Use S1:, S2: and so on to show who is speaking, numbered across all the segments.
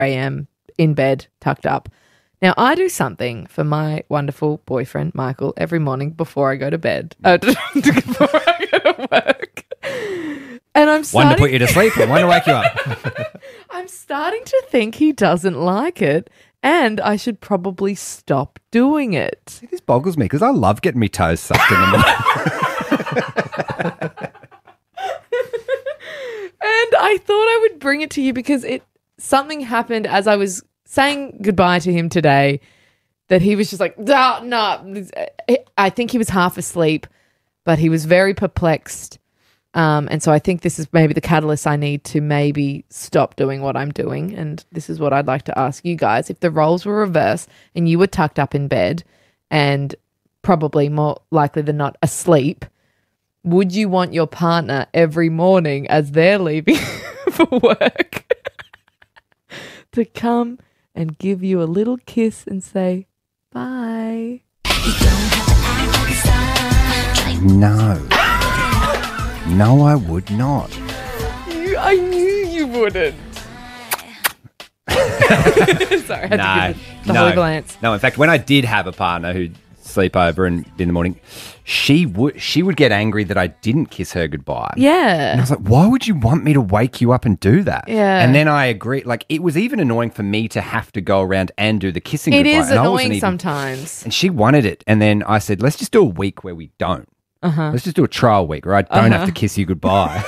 S1: a.m. in bed, tucked up. Now, I do something for my wonderful boyfriend, Michael, every morning before I go to bed, before I go to work. And
S2: one to put you to sleep and one to wake you up.
S1: I'm starting to think he doesn't like it, and I should probably stop doing it.
S2: See, this boggles me because I love getting my toes sucked in the morning.
S1: And I thought I would bring it to you because something happened as I was saying goodbye to him today that he was just like, no. I think he was half asleep, but he was very perplexed. And so I think this is maybe the catalyst I need to maybe stop doing what I'm doing. And this is what I'd like to ask you guys. If the roles were reversed and you were tucked up in bed and probably more likely than not asleep, would you want your partner every morning as they're leaving for work to come and give you a little kiss and say, bye?
S2: No. No, I would not.
S1: I knew you wouldn't. Sorry, I had to give the whole glance.
S2: No, in fact, when I did have a partner who'd sleep over and in the morning, she would get angry that I didn't kiss her goodbye.
S1: Yeah.
S2: And I was like, why would you want me to wake you up and do that?
S1: Yeah.
S2: And then I agree. Like, it was even annoying for me to have to go around and do the kissing goodbye.
S1: It is
S2: and
S1: annoying sometimes.
S2: And she wanted it. And then I said, let's just do a week where we don't. Let's just do a trial week where I don't have to kiss you goodbye.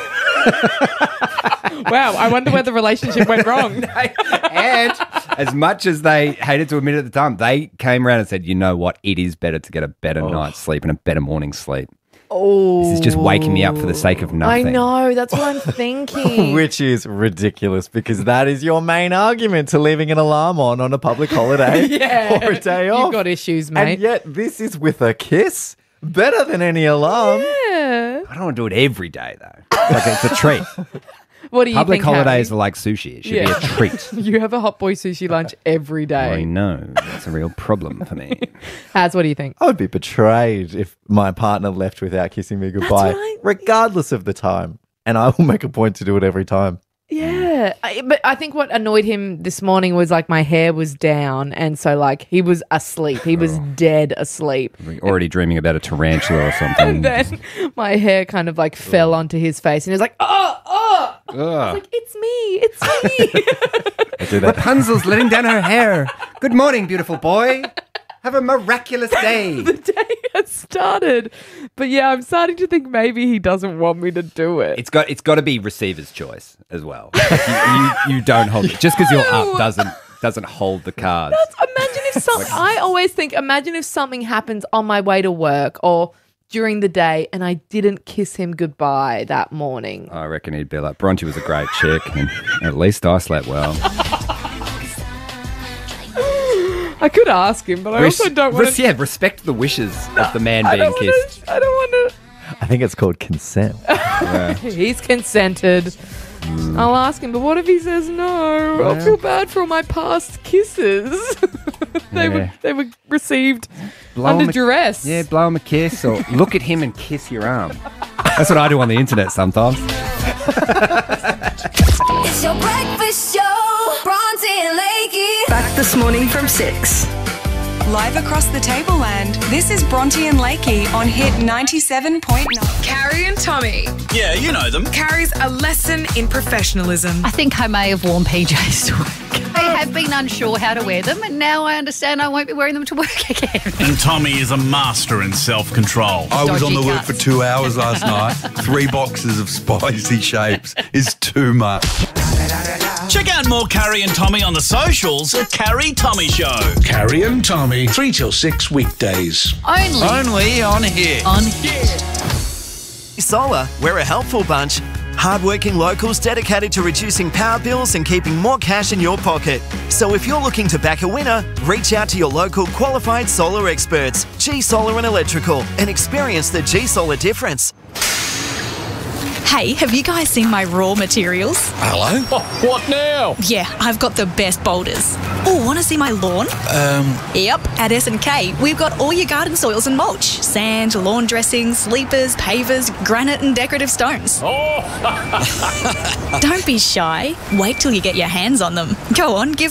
S1: Wow, I wonder where the relationship went wrong.
S2: And as much as they hated to admit it at the time, they came around and said, you know what, it is better to get a better night's sleep and a better morning's sleep.
S1: Oh,
S2: this is just waking me up for the sake of nothing.
S1: I know, that's what I'm thinking.
S3: Which is ridiculous because that is your main argument to leaving an alarm on a public holiday or a day off.
S1: You've got issues, mate.
S3: And yet this is with a kiss? Better than any alarm.
S1: Yeah.
S2: I don't want to do it every day, though. Like, it's a treat.
S1: What do you
S2: Public
S1: think,
S2: holidays
S1: Harry?
S2: are like sushi. It should be a treat.
S1: You have a hot boy sushi lunch every day.
S2: I know. That's a real problem for me.
S1: Haz, what do you think?
S3: I would be betrayed if my partner left without kissing me goodbye, regardless of the time. And I will make a point to do it every time.
S1: Yeah. But I think what annoyed him this morning was like my hair was down and so like he was asleep. He was dead asleep.
S2: Already dreaming about a tarantula or something.
S1: And then my hair kind of like fell onto his face and he was like, oh. I was like, it's me.
S3: I do that.
S2: Rapunzel's letting down her hair. Good morning, beautiful boy. Have a miraculous day.
S1: The day has started. But yeah, I'm starting to think maybe he doesn't want me to do it.
S2: It's got to be receiver's choice as well. you don't hold it. Just because you're up doesn't hold the cards.
S1: Imagine if something happens on my way to work or during the day and I didn't kiss him goodbye that morning.
S2: I reckon he'd be like, Bronte was a great chick and at least I slept well.
S1: I could ask him, but I also don't want to...
S2: Yeah, respect the wishes of the man being kissed.
S1: I don't want to...
S3: I think it's called consent.
S1: He's consented. I'll ask him, but what if he says no? I'll feel bad for all my past kisses. They were received under duress.
S2: Yeah, blow him a kiss or look at him and kiss your arm. That's what I do on the internet sometimes.
S4: It's your breakfast show, Bronte and Lakey.
S5: Back this morning from 6.
S6: Live across the tableland, this is Bronte and Lakey on Hit 97.9.
S7: Carrie and Tommy.
S8: Yeah, you know them.
S7: Carrie's a lesson in professionalism.
S9: I think I may have worn PJs to work. I have been unsure how to wear them, and now I understand I won't be wearing them to work again.
S8: And Tommy is a master in self-control.
S10: I was on the work for 2 hours last night. 3 boxes of spicy shapes is too much.
S8: Check out more Carrie and Tommy on the socials at Carrie Tommy Show.
S11: Carrie and Tommy, 3 till 6 weekdays.
S8: Only on Hit.
S9: On Hit.
S12: Solar, we're a helpful bunch. Hardworking locals dedicated to reducing power bills and keeping more cash in your pocket. So if you're looking to back a winner, reach out to your local qualified solar experts, G Solar and Electrical, and experience the G Solar difference.
S13: Hey, have you guys seen my raw materials?
S11: Hello? Oh, what now?
S13: Yeah, I've got the best boulders. Oh, want to see my lawn? Yep, at S&K, we've got all your garden soils and mulch. Sand, lawn dressings, sleepers, pavers, granite and decorative stones.
S11: Oh!
S13: Don't be shy. Wait till you get your hands on them. Go on, give